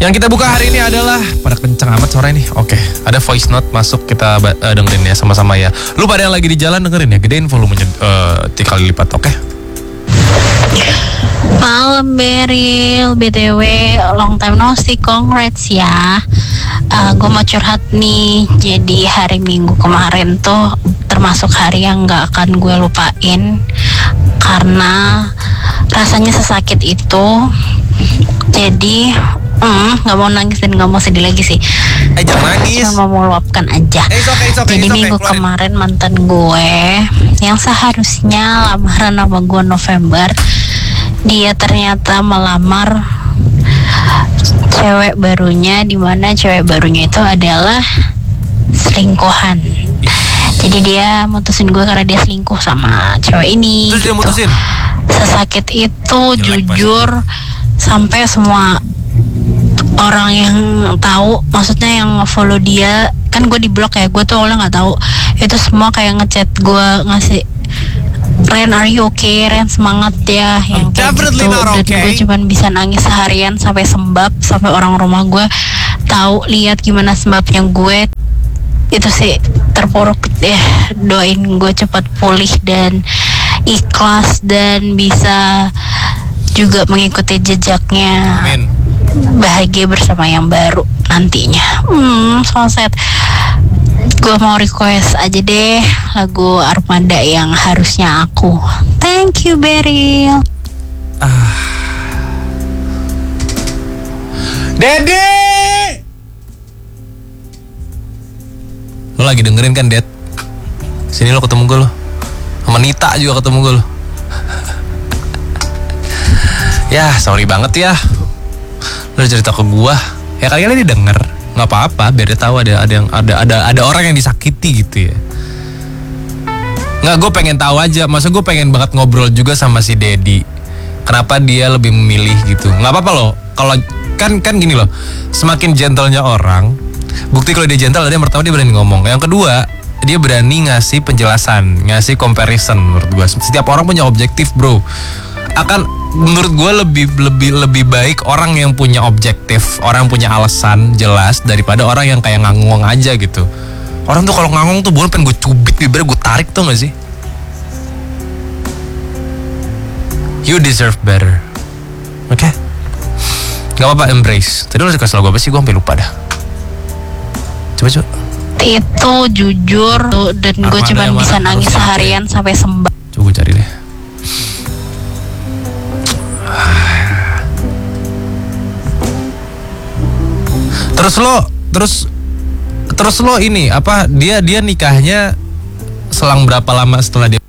Yang kita buka hari ini adalah, pada kenceng amat suara ini. Oke, ada voice note masuk, kita dengerin ya sama-sama ya. Lu pada yang lagi di jalan dengerin ya, gedein volumenya 3 kali lipat, oke? Malam Beril, BTW long time no see, congrats ya. Gue mau curhat nih. Jadi hari Minggu kemarin tuh termasuk hari yang gak akan gue lupain, karena rasanya sesakit itu. Jadi nggak mau nangis dan nggak mau sedih lagi sih. Jangan nangis. Cuma mau meluapkan aja. Jadi minggu kemarin mantan gue yang seharusnya lamaran sama gue November, dia ternyata melamar cewek barunya, dimana cewek barunya itu adalah selingkuhan. Jadi dia mutusin gue karena dia selingkuh sama cewek ini. Terus dia mutusin? Sesakit itu, jelek jujur pasti. Sampai semua orang yang tahu, maksudnya yang follow dia, kan gue di blok ya, gue tuh awalnya nggak tahu, itu semua kayak ngechat gue ngasih, Ren, are you okay? Ren, semangat ya, yang kayak gitu. Dan gue cuman bisa nangis seharian sampai sembab, sampai orang rumah gue tahu lihat gimana sembabnya gue. Itu sih terpuruk ya. Doain gue cepat pulih dan ikhlas dan bisa juga mengikuti jejaknya. Amin. Bahagia bersama yang baru nantinya. So sad. Gue mau request aja deh lagu Armada yang Harusnya Aku. Thank you Beril. Dede, lo lagi dengerin kan, Ded? Sini lo ketemu gue lo. Sama Nita juga ketemu gue lo. Ya, sorry banget ya. Lo cerita ke gue. Ya kali-kali dia denger. Nggak apa-apa, biar dia tahu ada orang yang disakiti gitu ya. Nggak, gue pengen tahu aja. Masa gue pengen banget ngobrol juga sama si Dedi. Kenapa dia lebih memilih gitu? Nggak apa-apa loh. Kalau kan gini loh. Semakin gentlenya orang, bukti kalau dia gentle, dia pertama dia berani ngomong. Yang kedua, dia berani ngasih penjelasan, ngasih comparison. Menurut gue, setiap orang punya objektif, bro. Menurut gue lebih baik orang yang punya objektif, orang yang punya alasan jelas daripada orang yang kayak ngangong aja gitu. Orang tuh kalau ngangong tuh bukan pengen gue cubit bibirnya, gue tarik tuh gak sih? You deserve better. Oke? Gak apa-apa, embrace. Tadi lo kasih lagu apa sih? Gue sampai lupa dah. Coba. Itu jujur dan gue cuma bisa nangis seharian sampai sembab. Coba gue cari deh. Terus lo ini apa, dia nikahnya selang berapa lama setelah dia